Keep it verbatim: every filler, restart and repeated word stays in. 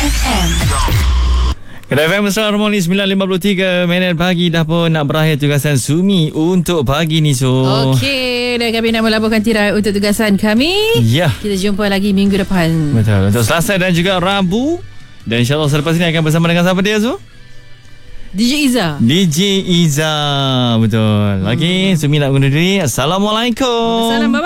F M. Kedai F M Mesra Harmoni sembilan lima puluh tiga minit pagi dah pun nak berakhir tugasan Sumi untuk pagi ni so. Okey, dan kami nak melaburkan tirai untuk tugasan kami. Ya. Kita jumpa lagi minggu depan. Betul. Untuk Selasa dan juga Rabu. Dan insyaAllah selepas ini akan bersama dengan siapa dia Su? D J Iza. D J Iza. Betul. Lagi Sumi nak undur diri. Assalamualaikum. Assalamualaikum.